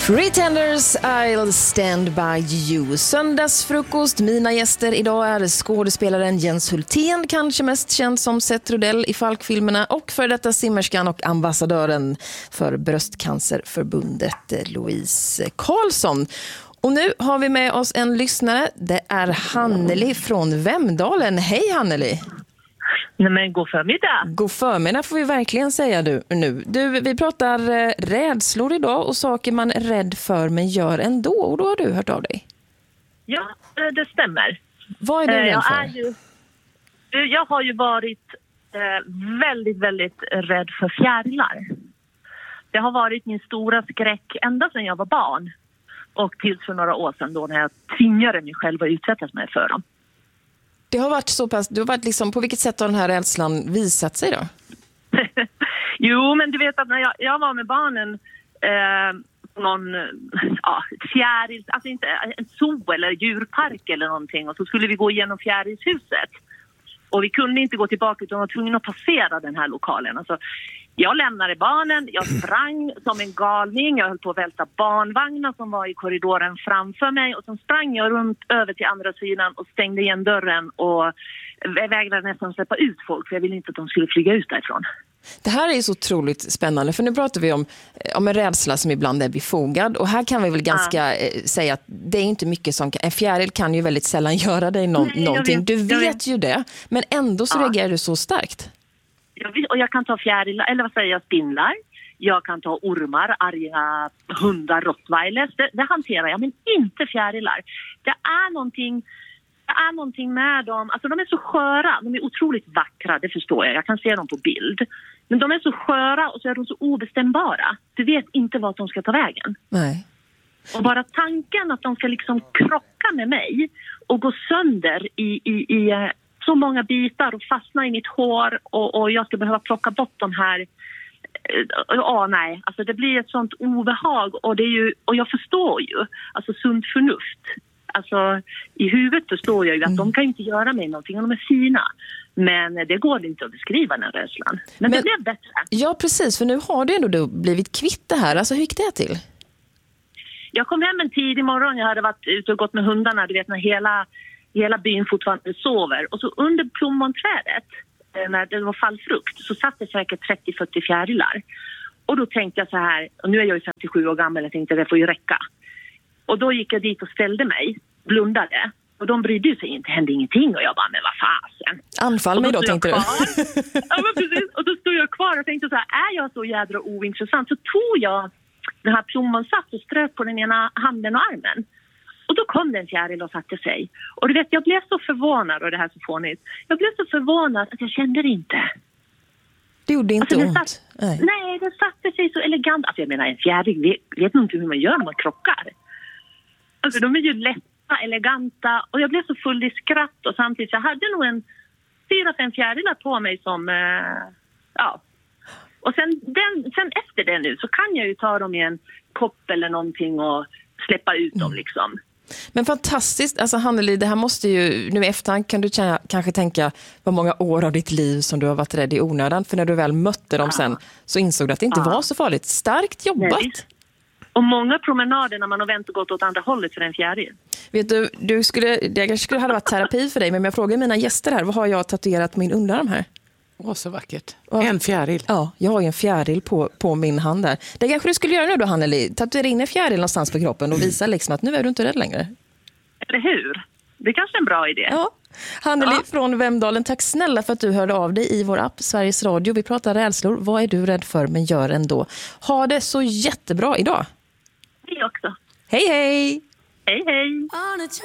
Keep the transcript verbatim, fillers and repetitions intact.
Pretenders, I'll stand by you. Söndagsfrukost. Mina gäster idag är skådespelaren Jens Hultén, kanske mest känd som Seth Rudell i Falk-filmerna, och för detta simmerskan och ambassadören för Bröstcancerförbundet Louise Karlsson. Och nu har vi med oss en lyssnare. Det är Hanneli från Vemdalen. Hej Hanneli! Nej, men god förmiddag. God förmiddag får vi verkligen säga du, nu. Du, vi pratar eh, rädslor idag och saker man är rädd för men gör ändå. Och då har du hört av dig. Ja, det stämmer. Vad är du rädd jag för? Är ju, jag har ju varit eh, väldigt, väldigt rädd för fjärilar. Det har varit min stora skräck ända sedan jag var barn. Och tills för några år sedan då när jag tvingade mig själv att utsätta mig för dem. Det har varit så pass, det har varit liksom, på vilket sätt har den här rädslan visat sig då? Jo, men du vet att när jag, jag var med barnen eh, på någon ja, fjäril, alltså inte en zoo eller djurpark eller någonting, och så skulle vi gå igenom fjärilshuset. Och vi kunde inte gå tillbaka utan var tvungna att passera den här lokalen. Alltså, jag lämnade barnen, jag sprang som en galning, jag höll på att välta barnvagnar som var i korridoren framför mig, och så sprang jag runt över till andra sidan och stängde igen dörren och vägrade nästan släppa ut folk, för jag ville inte att de skulle flyga ut därifrån. Det här är ju så otroligt spännande, för nu pratar vi om, om en rädsla som ibland är befogad, och här kan vi väl ganska ja. eh, säga att det är inte mycket som kan, en fjäril kan ju väldigt sällan göra dig no- Nej, någonting. Vet, du vet, vet ju det, men ändå så ja. reagerar du så starkt. Jag vet, och jag kan ta fjärilar, eller vad säger jag, spindlar. Jag kan ta ormar, arga hundar, rottweilers. Det, det hanterar jag, men inte fjärilar. Det är någonting... Det är någonting med dem, alltså de är så sköra, de är otroligt vackra, det förstår jag, jag kan se dem på bild. Men de är så sköra och så är de så obestämbara. Du vet inte vart de ska ta vägen. Nej. Och bara tanken att de ska liksom krocka med mig och gå sönder i, i, i så många bitar och fastna i mitt hår, och, och jag ska behöva plocka bort de här. Ja, oh, nej, alltså det blir ett sånt obehag, och det är ju, och jag förstår ju, alltså sunt förnuft. Alltså i huvudet förstår jag ju att mm. de kan inte göra mig någonting om de är fina. Men det går inte att beskriva den rädslan. Men, Men det blev bättre. Ja, precis. För nu har du ändå blivit kvitt det här. Alltså hur gick det till? Jag kom hem en tidig morgon. Jag hade varit ute och gått med hundarna. Du vet när hela, hela byn fortfarande sover. Och så under plommonträdet, när det var fallfrukt, så satt det säkert trettio till fyrtio fjärilar. Och då tänkte jag så här, och nu är jag ju femtiosju år gammal, jag tänkte att det får ju räcka. Och då gick jag dit och ställde mig, blundade. Och de brydde sig inte, hände ingenting. Och jag bara, men vad fasen. Anfall mig då, då tänkte du. Ja, men precis. Och då stod jag kvar och tänkte så här, är jag så jädra ointressant? Så tog jag den här plommonsaft och strök på den ena handen och armen. Och då kom den fjäril och satte sig. Och du vet, jag blev så förvånad, och det här så fånigt. Jag blev så förvånad att jag kände det inte. Det gjorde inte alltså, ont. Satt, nej. nej, det satte sig så elegant. Alltså jag menar, en fjäril, vet, vet nog inte hur man gör när man krockar. Alltså de är ju lätta, eleganta, och jag blev så full i skratt, och samtidigt så hade nog en fyra, fem fjärilar på mig som, eh, ja. Och sen, den, sen efter det nu så kan jag ju ta dem i en kopp eller någonting och släppa ut dem liksom. Men fantastiskt, alltså Hanneli, det här måste ju, nu i efterhand kan du k- kanske tänka vad många år av ditt liv som du har varit rädd i onödan, för när du väl mötte dem ja. sen så insåg du att det inte ja. var så farligt. Starkt jobbat! Nej. Och många promenader när man har vänt och gått åt andra hållet för en fjäril. Vet du, du skulle, det kanske skulle ha varit terapi för dig, men jag frågar mina gäster här, vad har jag tatuerat min underarm här? Åh, så vackert. Och, en fjäril. Ja, jag har ju en fjäril på, på min hand där. Det kanske du skulle göra nu då, Hanneli. Tatuera in en fjäril någonstans på kroppen och visa liksom att nu är du inte rädd längre. Eller hur? Det är kanske en bra idé. Ja. Hanneli ja. från Vemdalen, tack snälla för att du hörde av dig i vår app Sveriges Radio. Vi pratar rädslor. Vad är du rädd för, men gör ändå. Ha det så jättebra idag. Det också. Hej, hej! Hej, hej!